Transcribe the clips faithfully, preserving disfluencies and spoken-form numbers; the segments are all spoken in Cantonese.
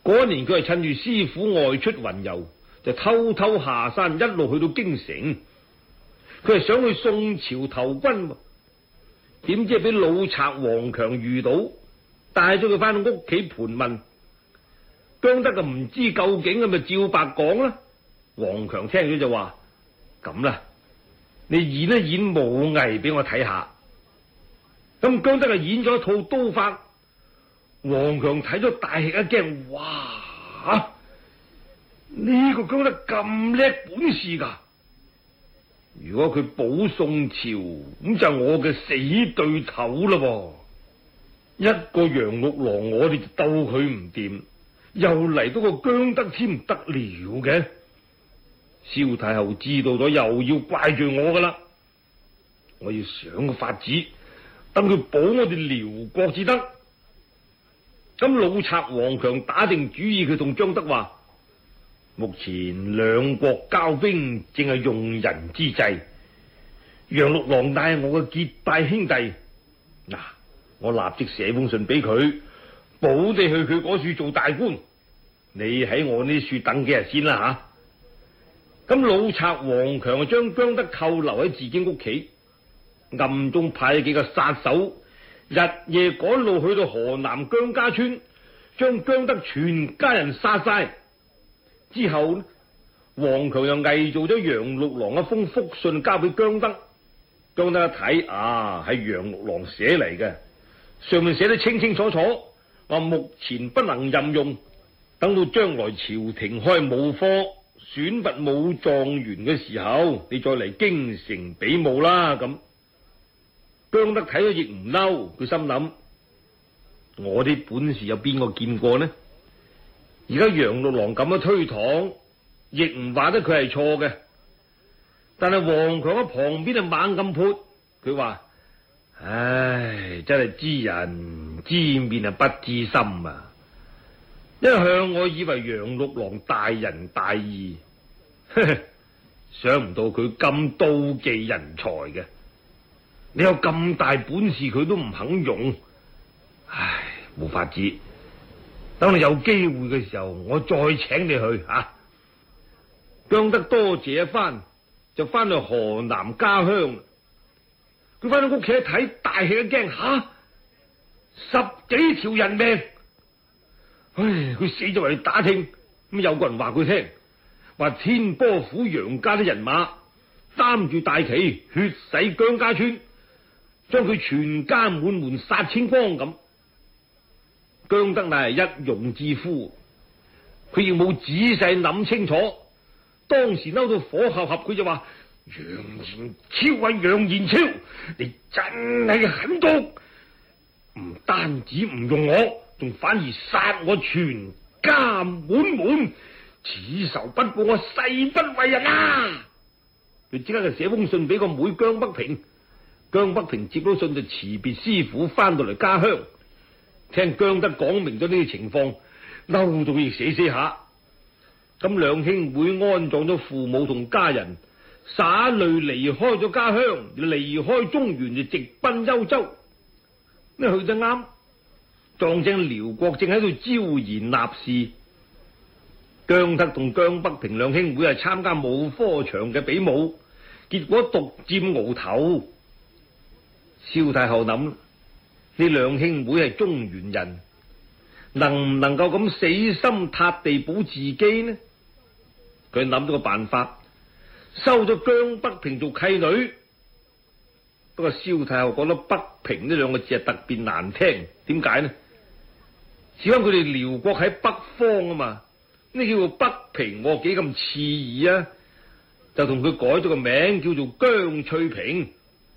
嗰年佢係趁住師傅外出雲遊，就偷偷下山，一路去到京城。佢係想去宋朝投軍，點知俾老賊黃強遇到，帶咗佢翻到屋企盤問。姜德就唔知究竟，咁咪照白講啦。黃強聽咗就話：咁啦，你演一演武藝俾我睇下。咁姜德就演咗一套刀法。黃強睇咗大吃一驚，哇！呢個姜德咁叻本事噶！如果佢保宋朝，咁就我嘅死對頭啦噃。一個楊六郎我哋就鬥佢唔掂，又嚟到個姜德添，唔得了嘅。蕭太后知道咗，又要怪罪我噶啦。我要想個法子，等佢保我哋遼國至得。咁老賊黃強打定主意，佢同張德話：目前兩國交兵，正係用人之際。楊六郎乃係我嘅結拜兄弟，嗱，我立即寫封信俾佢，保你去佢嗰處做大官。你喺我呢處等幾日先啦吓。咁老賊黃強就將姜德扣留喺自己屋企，暗中派幾個殺手，日夜趕路去到河南姜家村，將姜德全家人殺晒。之後呢，黃強又偽造咗楊六郎一封覆信交俾姜德。姜德一睇，啊，係楊六郎寫嚟嘅，上面寫得清清楚楚，話目前不能任用，等到將來朝廷開武科選拔武狀元嘅時候，你再嚟京城比武啦。咁姜德睇咗亦唔嬲，佢心諗：我啲本事有邊個見過呢？而家楊六郎咁樣推搪，亦唔話得佢係錯嘅。但係黃強喺旁邊就猛咁潑，佢話：唉，真係知人知面啊，不知心啊！一向我以為楊六郎大仁大義，呵呵，想唔到佢咁妒忌人才嘅。你有咁大本事，佢都唔肯用，唉，冇法子。等你有機會嘅時候，我再請你去啊！姜德多謝一番，就翻去河南家鄉。佢翻到屋企一睇，大吃一驚，吓、啊，十幾條人命！唉，佢死咗嚟打聽，咁有個人話佢聽，話天波府楊家啲人馬擔住大旗，血洗姜家村，將佢全家滿門殺清光咁。姜德乃係一勇之夫，佢亦冇仔細諗清楚，當時嬲到火合合，佢就話：楊延超啊，楊延超，你真係狠毒，唔單止唔用我，仲反而殺我全家滿門，此仇不報，我誓不為人啊！佢即刻就寫封信俾個妹姜北平。姜北平接到信就辭別師傅，翻到嚟家鄉。聽姜德講明咗呢啲情況，嬲到亦死死下。咁兩兄妹安葬咗父母同家人，灑淚離開咗家鄉，離開中原就直奔幽州。咩去得啱？撞正遼國正喺度招賢納士。姜德同姜北平兩兄妹係參加武科場嘅比武，結果獨佔鰲頭。蕭太后諗，呢兩兄妹係中原人，能唔能夠咁死心塌地保自己呢？佢諗咗個辦法，收咗姜北平做契女。不過蕭太后覺得北平呢兩個字係特別難聽，點解呢？事關佢哋遼國喺北方啊嘛，呢叫做北平，我幾咁刺耳啊！就同佢改咗個名，叫做姜翠萍。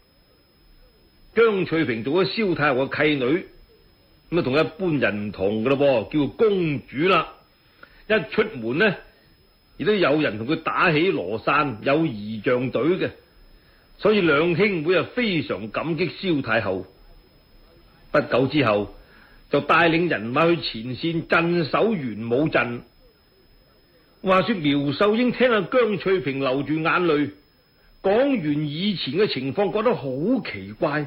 姜翠萍做咗蕭太后嘅契女，咁啊同一般人唔同噶咯，叫做公主啦。一出門呢，亦都有人同佢打起羅傘，有儀仗隊嘅，所以兩兄妹啊非常感激蕭太后。不久之後，就帶領人馬去前線鎮守玄武陣。話說苗秀英聽阿姜翠萍流住眼淚，講完以前嘅情況，覺得好奇怪。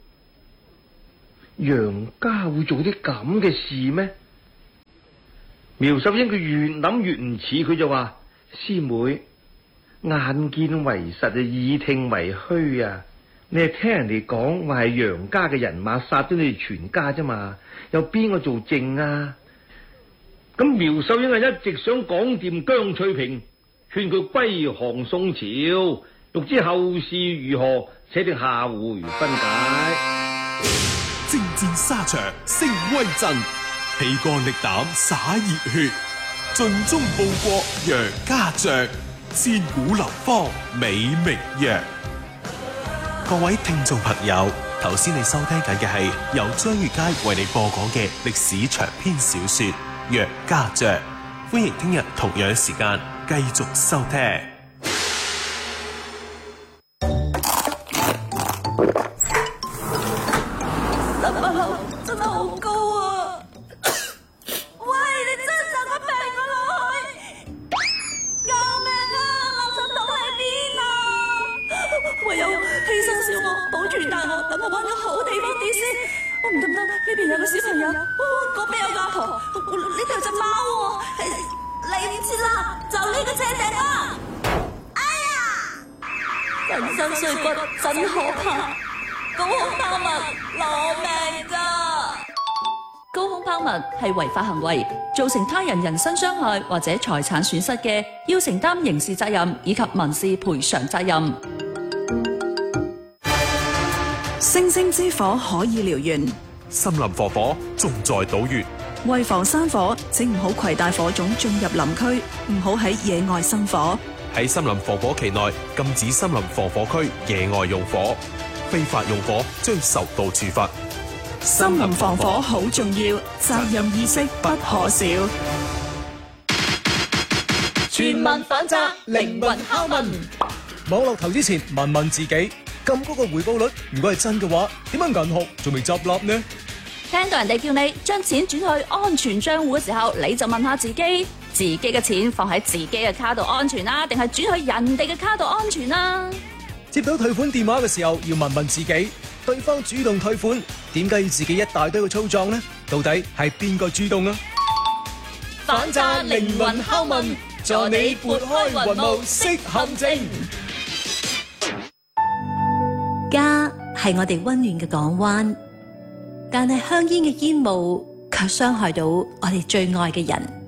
楊家會做啲咁嘅事咩？ 苗秀英佢越諗越唔似，佢就話：師妹，眼見為實啊，耳聽為虛啊！你係聽人哋講話係楊家嘅人馬殺咗你哋全家啫嘛，有邊個做證啊？咁苗秀英係一直想講掂姜翠萍，勸佢歸降宋朝，欲知後事如何，且聽下回分解。 征戰沙場聲威震，披肝瀝膽灑熱血，盡忠報國楊家將，千古流芳美名揚。各位聽眾朋友，頭先你收聽緊嘅係由張月佳為你播講嘅歷史長篇小說《楊家將》，歡迎聽日同樣時間繼續收聽。 十八樓真係好高啊！喂，你真係就咁病我落去！救命啊！垃圾桶喺邊啊？唯有犧牲小我，保住大我，等我搵個好地方跌先。我唔得唔得，呢邊有個小朋友，嗰邊有個阿婆，呢度有隻貓，嚟唔切啦，就呢個車頂啦！哎呀，人生碎骨真可怕，高空拋物攞命噶！高空拋物係違法行為，造成他人人身傷害或者財產損失嘅，要承擔刑事責任以及民事賠償責任。 星星之火可以燎原， 森林火火重在島嶼。 為防山火，請唔好攜帶火種進入林區，唔好喺野外生火。 喺森林防火期內，禁止森林防火區野外用火，非法用火將受到處罰。 森林防火好重要，責任意識不可少。 全民反詐，靈魂拷問。 網絡投資前問問自己，咁高個回報率，如果係真嘅話，點解銀行仲未執笠呢？ 聽到人哋叫你將錢轉去安全賬戶嘅時候，你就問下自己，自己嘅錢放喺自己嘅卡度安全啦，定係轉去人哋嘅卡度安全啦？ 接到退款電話嘅時候，要問問自己，對方主動退款，點解要自己一大堆嘅操作呢？到底係邊個主動啊？ 反詐靈魂拷問，助你撥開雲霧識陷阱。 家係我哋溫暖嘅港灣，但係香煙嘅煙霧卻傷害到我哋最愛嘅人。